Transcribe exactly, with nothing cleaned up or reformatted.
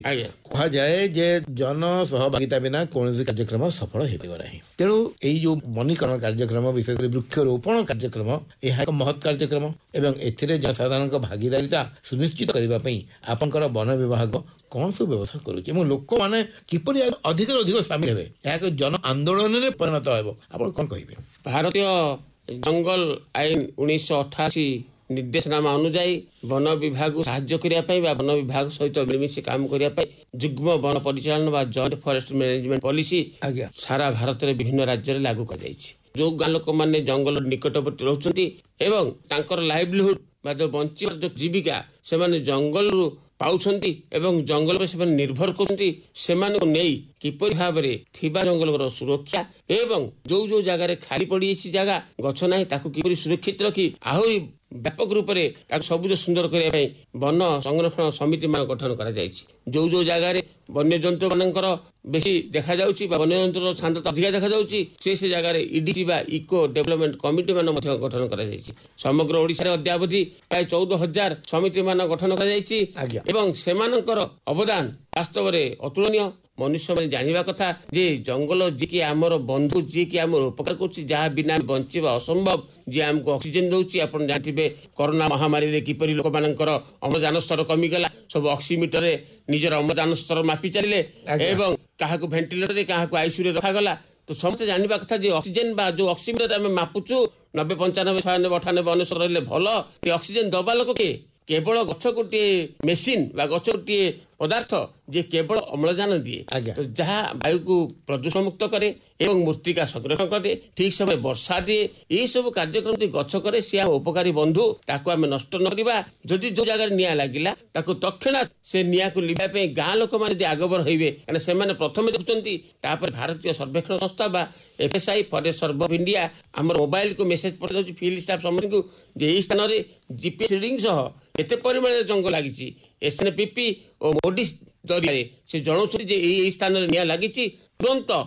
कह जाए जे जन सहभागिता बिना कौन कार्यक्रम सफल हो ना। तेणु यही जो वनीकरण कार्यक्रम विशेष वृक्षरोपण कार्यक्रम यह एक महत् कार्यक्रम एवं एथिरे जनसाधारण भागीदारिता सुनिश्चित करने आपंकर वन विभाग कौन सब व्यवस्था करुच्चे लोक मैंने किपरि अधिक अधिक सामिल हे एक जन आंदोलन में परिणत हो कौन कहे? भारतीय जंगल आईन उन्नीस अठाशी निर्देशनामा अनुजाई वन विभाग को साहाय्य करने वन विभाग सहित मिलमिशि काम करने जुग्म वन परिचालन व जॉइंट फॉरेस्ट मैनेजमेंट पॉलिसी सारा भारत में विभिन्न राज्य में लागू कर जो गाँ लोक मैंने जंगल निकटवर्ती रोचर लाइवलीहुड जो बंचार जो जीविका से जंगल पाउछंती एवं जंगल पे निर्भर करछंती सेमाने नै किपरि भाबरे थिबा जंगल सुरक्षा एवं जो जो जगह खाली पड़ी जगह गछ ना ताकू किपरि सुरक्षित रखी आहरी व्यापक रूप से सबुज सुंदर करने वन संरक्षण समिति मान गठन करा जायछि। जो जो जगह वन्य जंतु मानकर बेसी देखा जाउछि वन्य जंतु शांतता अधिक देखा जाउछि से से जगह ईडीसी बा इको डेवलपमेंट कमिटी मान मध्य गठन करा जायछि। समग्र ओडिशा रे अद्यावधि प्राय चौदह हजार समिति मान गठन करा जायछि एवं सेमानकर अवदान वास्तव में अतुलनीय। मनुष्य मैंने जानवा कथा जे जंगल जी की आमर बंधु जी की आम उपकार कर बिना बंचा असंभव जी आमको ऑक्सीजन दौर आप जानते कोरोना महामारी रे किपरि लोक मानकर अम्लजान स्तर कमीगला सब ऑक्सीमीटर रे निजर अम्लजान स्तर मापी चलिए एवं क्या भेंटिलेटर क्या आईसीयू रखागला। तो समस्त जानवा कथा जे ऑक्सीजन बा जो ऑक्सीमीटर आम मापुचु नब्बे पंचानबे छयानबे अठानबे अनेश्वर रही भल ऑक्सीजन दबा लोक किए केवल गछ गोटे मेसीन बा गछ गोटे पदार्थ जे केवल अम्लजान दिए तो जहाँ वायु को प्रदूषण मुक्त करे एवं मूर्तिका संरक्षण करे ठीक समय वर्षा दिए ये सब कार्यक्रम गछ करे सी उपकारी बंधु ताको आम नष्ट न करवा। जदि जो जगह निआ लगिला ताको तत्क्षणात से निआ को लिभा गाँ लोक मैंने आगबर होइबे कारण से प्रथम देखुंती भारतीय सर्वेक्षण संस्था बा FSI forest survey of India आमर मोबाइल को मेसेज पठाई दउछि फील्ड स्टाफ समूह को जे एई स्थान रे जीपीएस रीडिंग सह केते परिमाण जंगल लागिछि एसएनपीपी और मोडी जरिया से जनाऊँ जे स्थान में निआ लगी तुरंत